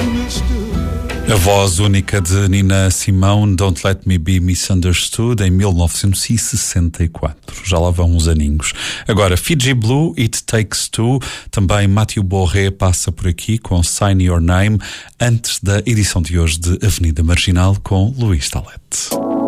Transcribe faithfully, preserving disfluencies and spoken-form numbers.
A voz única de Nina Simone, Don't Let Me Be Misunderstood, em mil novecentos e sessenta e quatro. Já lá vão uns aninhos. Agora, Fiji Blue, It Takes Two. Também Mathieu Borré passa por aqui com Sign Your Name, antes da edição de hoje de Avenida Marginal com Luís Talete.